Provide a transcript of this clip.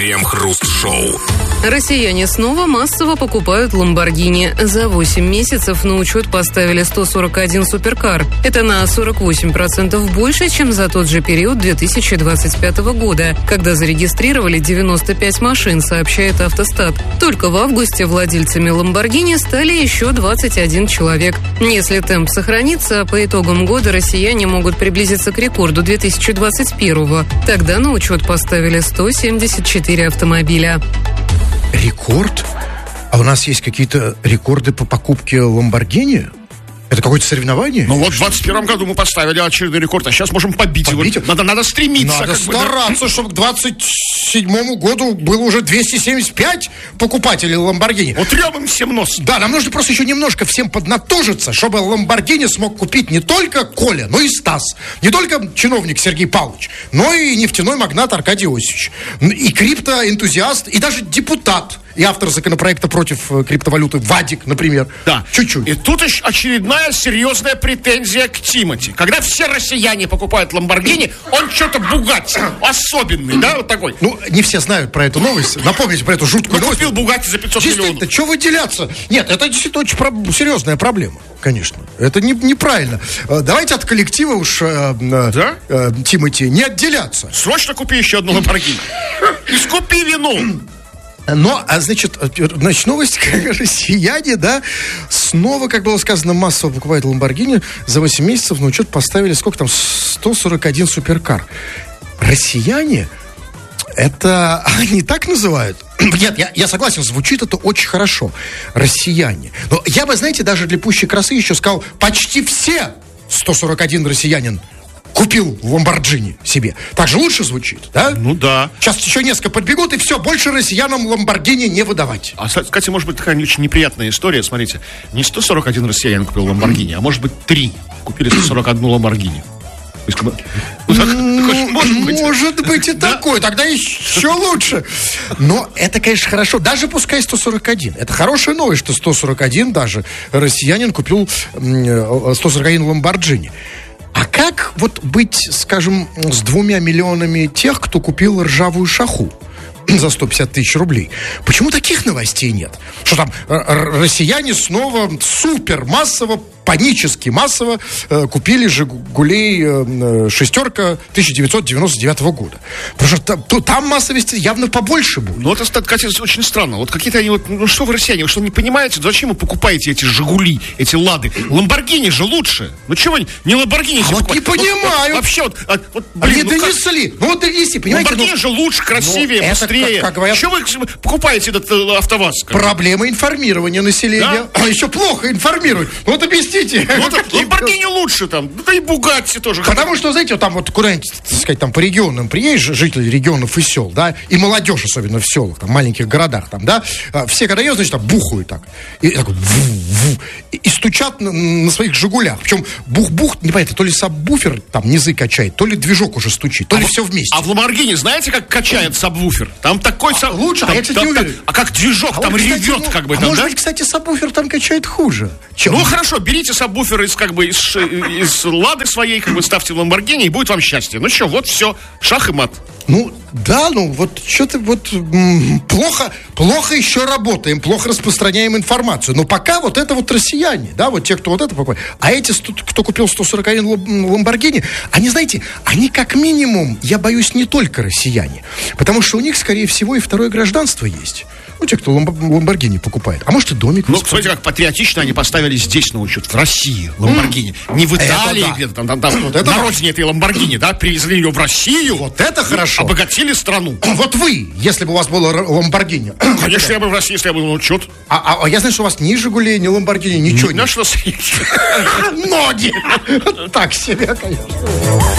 Крем-хруст-шоу. Россияне снова массово покупают «Ламборгини». За 8 месяцев на учет поставили 141 суперкар. Это на 48% больше, чем за тот же период 2025 года, когда зарегистрировали 95 машин, сообщает «Автостат». Только в августе владельцами «Ламборгини» стали еще 21 человек. Если темп сохранится, по итогам года россияне могут приблизиться к рекорду 2021-го. Тогда на учет поставили 174 автомобиля. Рекорд? А у нас есть какие-то рекорды по покупке «Ламборгини»? Это какое-то соревнование? Ну вот в 2021 году мы поставили очередной рекорд, а сейчас можем побить его. Надо стремиться. Надо стараться, чтобы к 2027 году было уже 275 покупателей «Ламборгини». Вот трем им всем нос. Да, нам нужно просто еще немножко всем поднатужиться, чтобы «Ламборгини» смог купить не только Коля, но и Стас. Не только чиновник Сергей Павлович, но и нефтяной магнат Аркадий Иосифович. И криптоэнтузиаст, и даже депутат. И автор законопроекта против криптовалюты Вадик, например. Да. Чуть-чуть. И тут очередная серьезная претензия к Тимати. Когда все россияне покупают «Ламборгини», он что-то Бугатти. Особенный, да, вот такой. Ну, не все знают про эту новость. Напомните про эту жуткую новость. Купил Бугатти за 500 миллионов. Действительно, что выделяться? Нет, это действительно очень серьезная проблема, конечно. Это неправильно. Давайте от коллектива уж Тимати не отделяться. Срочно купи еще одну «Ламборгини». И скупи вину. Но, значит, новость, как россияне, да, снова, как было сказано, массово покупают «Ламборгини». За 8 месяцев на учет поставили, сколько там, 141 суперкар. Россияне, это они так называют? Нет, я согласен, звучит это очень хорошо. Россияне. Но я бы, знаете, даже для пущей красы еще сказал, почти все 141 россиянин купил «Ламборджини» себе. Так же лучше звучит, да? Ну да. Сейчас еще несколько подбегут, и все, больше россиянам «Ламборгини» не выдавать. А, кстати, может быть, такая очень неприятная история. Смотрите, не 141 россиянин купил «Ламборгини», а может быть, 3 купили 141 «Ламборгини». Может быть и такой, тогда еще лучше. Но это, конечно, хорошо. Даже пускай 141. Это хорошая новость, что 141 даже россиянин купил 141 «Ламборджини». А как вот быть, скажем, с 2 миллионами тех, кто купил ржавую шаху за 150 тысяч рублей? Почему таких новостей нет? Что там россияне снова супер массово, панически массово купили «Жигулей шестерка» 1999 года. Потому что там массовости явно побольше будет. Ну, это, кстати, очень странно. Вот какие-то они вот, ну что вы, россияне, вы что, не понимаете, зачем вы покупаете эти «Жигули», эти «Лады»? «Ламборгини» же лучше. Ну чего не «Ламборгини» вот покупать? Не понимаю. Вообще, блин, они донесли. Ну вот донеси, понимаете? «Ламборгини» же лучше, красивее, быстрее. Как говорят, чего вы покупаете этот АвтоВАЗ? Проблема информирования населения. Да? А еще плохо информируют. Вот объясните. Вот «Ламборгини» лучше там, да и «Бугатти» тоже. Потому что, знаете, вот там вот куда-нибудь, так сказать, там по регионам приедешь, жители регионов и сел, да, и молодежь, особенно в селах, там, маленьких городах, там, да, все, когда едут, значит, там, бухают так. И такой, и стучат на своих «Жигулях». Причем бух-бух, непонятно, то ли сабвуфер там низы качает, то ли движок уже стучит, то ли все вместе. А в «Ламборгини» знаете, как качает сабвуфер? Там такой лучше, я, кстати, не уверен. А как движок, там ревет, как бы. Может быть, кстати, сабвуфер там качает хуже. Ну, хорошо, берите сабвуфер из «Лады» своей, как бы, ставьте в «Ламборгини», и будет вам счастье. Ну что, вот все, шах и мат. Ну, да, ну, вот что-то вот плохо еще работаем, плохо распространяем информацию. Но пока вот это вот россияне, да, вот те, кто вот это покупает. А эти, кто купил 141 «Ламборгини», они, знаете, они как минимум, я боюсь, не только россияне. Потому что у них, скорее всего, и второе гражданство есть. Ну, те, кто «Ламборгини» покупает. А может, и домик. Ну, смотрите, как патриотично они поставили здесь на учет, в России, «Ламборгини». Не в Италии, где-то там на родине этой «Ламборгини», да, привезли ее в Россию. Вот это хорошо. Обогатили страну. Вот вы, если бы у вас было «Ламборгини». Конечно, я бы в России, если я был на учет. А я знаю, что у вас ни «Жигулей», ни «Ламборгини», ничего нет. На что ноги. Так себе, конечно.